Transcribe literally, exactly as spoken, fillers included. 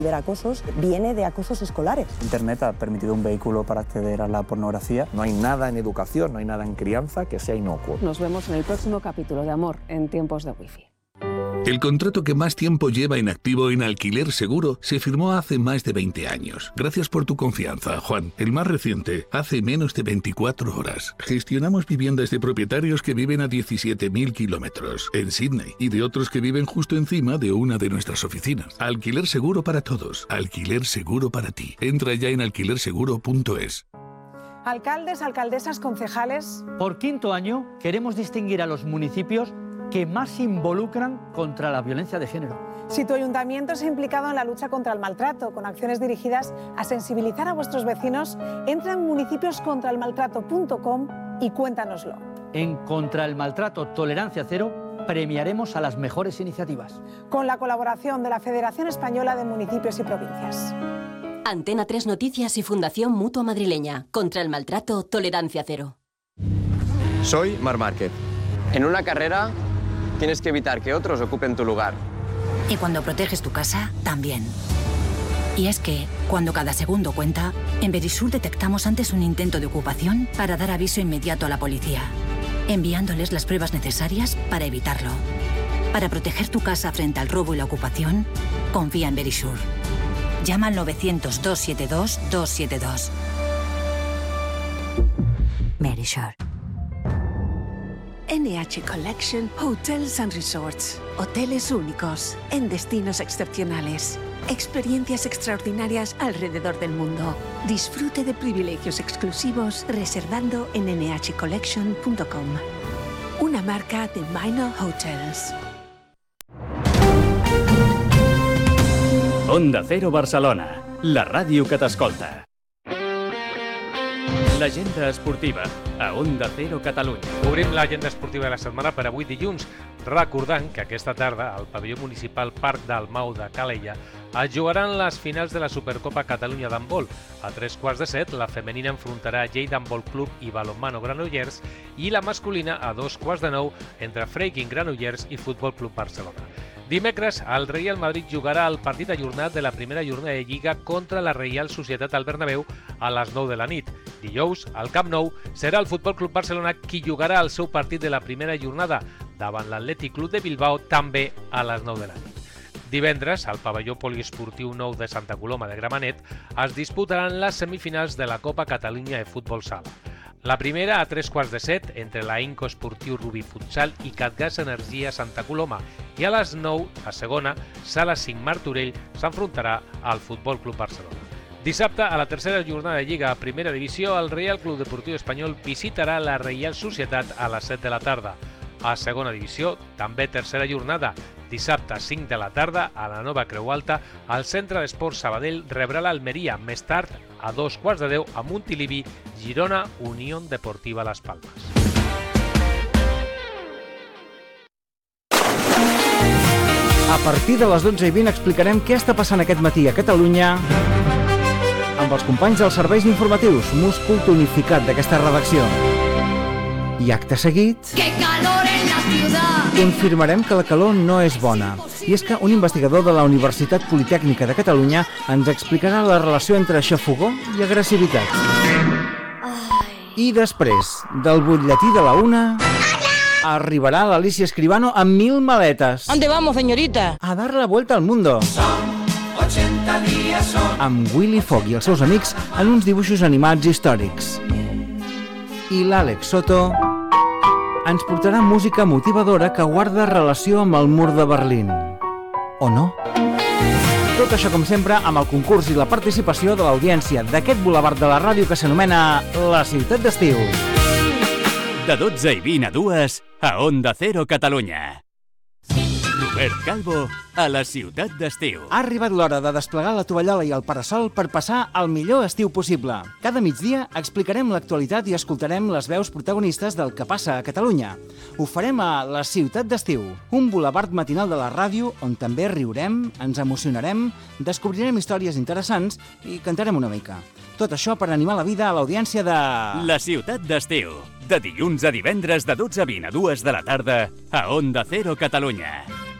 ciberacosos viene de acosos escolares. Internet ha permitido un vehículo para acceder a la pornografía. No hay nada en educación, no hay nada en crianza que sea inocuo. Nos vemos en el próximo capítulo de Amor en tiempos de wifi. El contrato que más tiempo lleva en activo en Alquiler Seguro se firmó hace más de veinte años. Gracias por tu confianza, Juan. El más reciente, hace menos de veinticuatro horas. Gestionamos viviendas de propietarios que viven a diecisiete mil kilómetros en Sydney y de otros que viven justo encima de una de nuestras oficinas. Alquiler Seguro para todos. Alquiler Seguro para ti. Entra ya en alquiler seguro punto es. Alcaldes, alcaldesas, concejales. Por quinto año queremos distinguir a los municipios que más se involucran contra la violencia de género. Si tu ayuntamiento se ha implicado en la lucha contra el maltrato, con acciones dirigidas a sensibilizar a vuestros vecinos, entra en municipios contra el maltrato punto com y cuéntanoslo. En Contra el Maltrato Tolerancia Cero premiaremos a las mejores iniciativas. Con la colaboración de la Federación Española de Municipios y Provincias. Antena tres Noticias y Fundación Mutua Madrileña. Contra el Maltrato Tolerancia Cero. Soy Marc Márquez. En una carrera tienes que evitar que otros ocupen tu lugar. Y cuando proteges tu casa, también. Y es que, cuando cada segundo cuenta, en Verisur detectamos antes un intento de ocupación para dar aviso inmediato a la policía, enviándoles las pruebas necesarias para evitarlo. Para proteger tu casa frente al robo y la ocupación, confía en Verisur. Llama al novecientos, doscientos setenta y dos, doscientos setenta y dos. Verisur. N H Collection Hotels and Resorts. Hoteles únicos, en destinos excepcionales. Experiencias extraordinarias alrededor del mundo. Disfrute de privilegios exclusivos reservando en ene hache collection punto com. Una marca de Minor Hotels. Onda Cero Barcelona, la ràdio que t'escolta. L'agenda esportiva a Onda Cero Catalunya. Obrim l'agenda esportiva de la setmana per avui dilluns, recordant que aquesta tarda al pavelló municipal Parc Dalmau de Calella es jugaran les finals de la Supercopa Catalunya d'handbol. A tres quarts de set, la femenina enfrontarà Lleida Handbol Club i Balonmano Granollers i la masculina a dos quarts de nou entre Freiking Granollers i Futbol Club Barcelona. Dimecres, el Real Madrid jugarà el partit ajornat de la primera jornada de Lliga contra la Reial Societat al Bernabéu a les nou de la nit. Dijous, al Camp Nou, serà el Futbol Club Barcelona qui jugarà el seu partit de la primera jornada davant l'Atlètic Club de Bilbao també a les nou de la nit. Divendres, al pavelló poliesportiu nou de Santa Coloma de Gramenet, es disputaran les semifinals de la Copa Catalunya de Futbol Sala. La primera a tres quarts de set entre la Inco Esportiu Rubí Futsal i Catgas Energia Santa Coloma i a les nou, la segona, Sala cinc Martorell s'enfrontarà al Futbol Club Barcelona. Dissabte, a la tercera jornada de Lliga a Primera Divisió, el Real Club Deportiu Espanyol visitarà la Reial Societat a les set de la tarda. A segona divisió, també tercera jornada. Dissabte, cinc de la tarda, a la Nova Creu Alta, el Centre d'Esports Sabadell rebrà l'Almeria. Més tard, a dos quarts de deu, a Montilivi, Girona, Unió Deportiva Las Palmas. A partir de les dotze i vint explicarem què està passant aquest matí a Catalunya amb els companys dels serveis informatius, múscul tonificat d'aquesta redacció. I acte seguit, confirmarem que la calor no és bona. I és que un investigador de la Universitat Politècnica de Catalunya ens explicarà la relació entre xafogor i agressivitat. I després, del butlletí de la una, arribarà l'Alicia Escribano amb mil maletes. ¿Dónde vamos, señorita? A dar la vuelta al mundo. Amb Willy Fogg i els seus amics en uns dibuixos animats històrics. I l'Àlex Soto ens portarà música motivadora que guarda relació amb el mur de Berlín. O no? Tot això, com sempre, amb el concurs i la participació de l'audiència d'aquest bulevard de la ràdio que s'anomena La Ciutat d'Estiu. De dotze i vint a dues, a Onda Cero Catalunya. Robert Calvo, a La Ciutat d'Estiu. Ha arribat l'hora de desplegar la tovallola i el parasol per passar el millor estiu possible. Cada migdia explicarem l'actualitat i escoltarem les veus protagonistes del que passa a Catalunya. Ho farem a La Ciutat d'Estiu, un bulevard matinal de la ràdio on també riurem, ens emocionarem, descobrirem històries interessants i cantarem una mica. Tot això per animar la vida a l'audiència de... La Ciutat d'Estiu, de dilluns a divendres de dotze a vint a dues de la tarda, a Onda Cero Catalunya.